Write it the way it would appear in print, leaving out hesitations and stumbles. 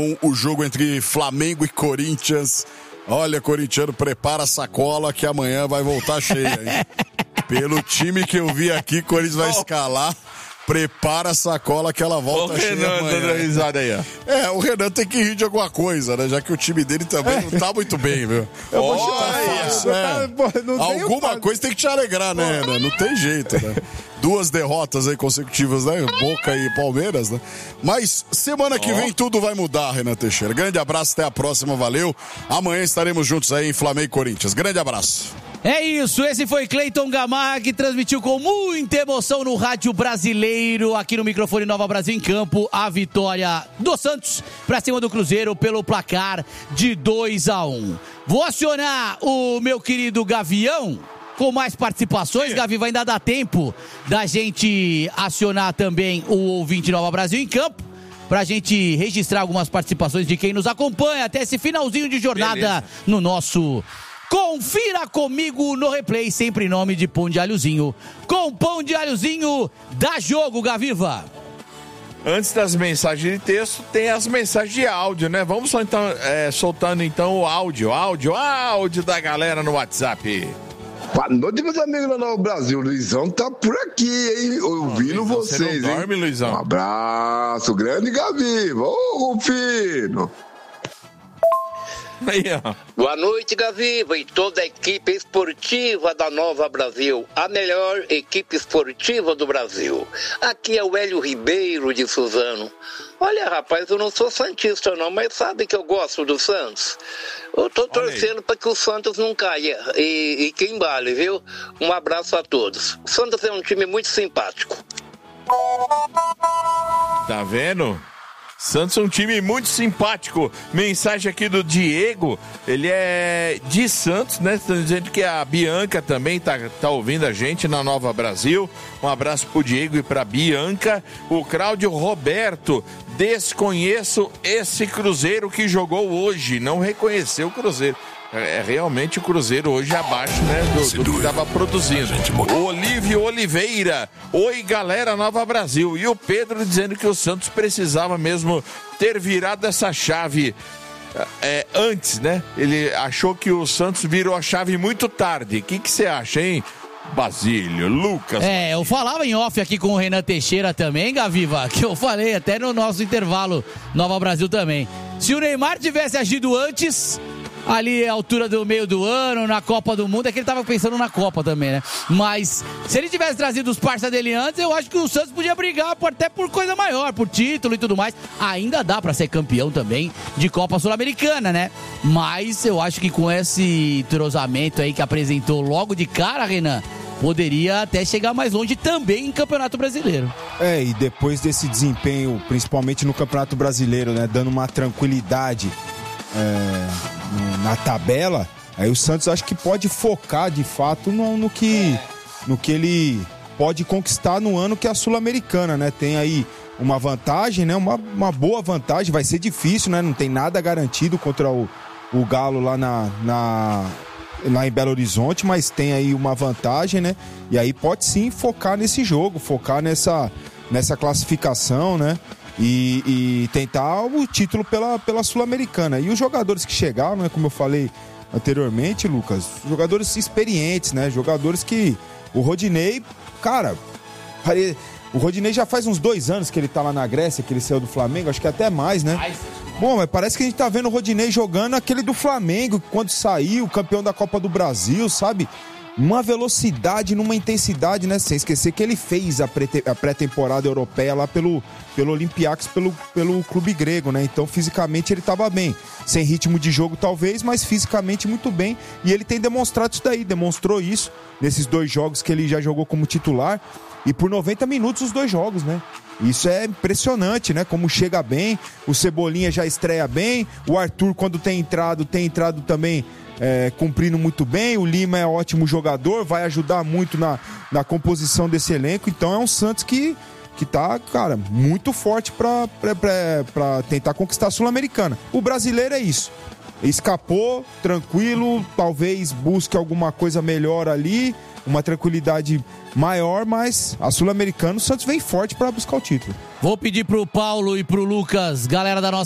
O jogo entre Flamengo e Corinthians. Olha, corintiano, prepara a sacola que amanhã vai voltar cheia, hein? Pelo time que eu vi aqui, Corinthians vai escalar. Prepara a sacola que ela volta cheia amanhã. O Renan dando risada aí, ó. O Renan tem que rir de alguma coisa, né? Já que o time dele também não tá muito bem, viu? Eu vou Alguma coisa tem que te alegrar, né, Renan? Não tem jeito, né? 2 derrotas aí consecutivas, né? Boca e Palmeiras, né? Mas semana que vem tudo vai mudar, Renan Teixeira. Grande abraço, até a próxima, valeu. Amanhã estaremos juntos aí em Flamengo e Corinthians. Grande abraço. É isso, esse foi Cleiton Gamarra, que transmitiu com muita emoção no Rádio Brasileiro, aqui no microfone Nova Brasil em Campo, a vitória do Santos pra cima do Cruzeiro pelo placar de 2-1. Vou acionar o meu querido Gavião com mais participações. Gavi, vai ainda dar tempo da gente acionar também o ouvinte Nova Brasil em Campo, pra gente registrar algumas participações de quem nos acompanha até esse finalzinho de jornada no nosso... Confira comigo no replay, sempre em nome de Pão de Alhozinho. Com Pão de Alhozinho, dá jogo, Gaviva. Antes das mensagens de texto, tem as mensagens de áudio, né? Vamos só então, soltando então o áudio da galera no WhatsApp. Boa noite, meus amigos do Nova Brasil. Luizão tá por aqui, hein? Ouvindo vocês, você não dorme, hein? Luizão. Um abraço, grande Gaviva. Ô, filho. Aí, ó. Boa noite, Gaviva e toda a equipe esportiva da Nova Brasil, a melhor equipe esportiva do Brasil. Aqui é o Hélio Ribeiro de Suzano. Olha, rapaz, eu não sou santista não, mas sabe que eu gosto do Santos? Eu tô torcendo para que o Santos não caia e que embale, viu? Um abraço a todos. O Santos é um time muito simpático. Tá vendo? Santos é um time muito simpático. Mensagem aqui do Diego, ele é de Santos, né? Estão dizendo que a Bianca também tá ouvindo a gente na Nova Brasil. Um abraço pro Diego e pra Bianca. O Cláudio Roberto, desconheço esse Cruzeiro que jogou hoje, não reconheceu o Cruzeiro. Realmente o Cruzeiro hoje abaixo, né, do que estava produzindo. O Olívio Oliveira, oi galera Nova Brasil. E o Pedro dizendo que o Santos precisava mesmo ter virado essa chave antes, né? Ele achou que o Santos virou a chave muito tarde. O que você acha, hein? Basílio, Lucas. Eu falava em off aqui com o Renan Teixeira também, Gaviva, que eu falei até no nosso intervalo Nova Brasil também. Se o Neymar tivesse agido antes, ali a altura do meio do ano, na Copa do Mundo, é que ele tava pensando na Copa também, né? Mas se ele tivesse trazido os parça dele antes, eu acho que o Santos podia brigar até por coisa maior, por título e tudo mais. Ainda dá pra ser campeão também de Copa Sul-Americana, né? Mas eu acho que com esse entrosamento aí que apresentou logo de cara, Renan, poderia até chegar mais longe também em Campeonato Brasileiro. E depois desse desempenho, principalmente no Campeonato Brasileiro, né? Dando uma tranquilidade na tabela, aí o Santos acho que pode focar de fato no que ele pode conquistar no ano que é a Sul-Americana, né? Tem aí uma vantagem, né? Uma boa vantagem, vai ser difícil, né? Não tem nada garantido contra o Galo lá lá em Belo Horizonte, mas tem aí uma vantagem, né? E aí pode sim focar nesse jogo, focar nessa classificação, né? E tentar o título pela Sul-Americana. E os jogadores que chegaram, né, como eu falei anteriormente, Lucas, jogadores experientes, né? Jogadores que o Rodinei, cara, o Rodinei já faz uns 2 anos que ele tá lá na Grécia, que ele saiu do Flamengo, acho que até mais, né? Bom, mas parece que a gente tá vendo o Rodinei jogando aquele do Flamengo, quando saiu, campeão da Copa do Brasil, sabe? Uma velocidade, numa intensidade, né? Sem esquecer que ele fez a pré-temporada europeia lá pelo Olympiacos, pelo clube grego, né? Então, fisicamente, ele estava bem. Sem ritmo de jogo, talvez, mas fisicamente muito bem. E ele tem demonstrado isso daí, demonstrou isso nesses 2 jogos que ele já jogou como titular. E por 90 minutos os 2 jogos, né? Isso é impressionante, né? Como chega bem, o Cebolinha já estreia bem, o Arthur, quando tem entrado também cumprindo muito bem, o Lima é ótimo jogador, vai ajudar muito na composição desse elenco, então é um Santos que tá, cara, muito forte pra tentar conquistar a Sul-Americana. O brasileiro é isso, escapou, tranquilo, talvez busque alguma coisa melhor ali, uma tranquilidade maior, mas a Sul-Americana, o Santos vem forte pra buscar o título. Vou pedir pro Paulo e pro Lucas, galera da nossa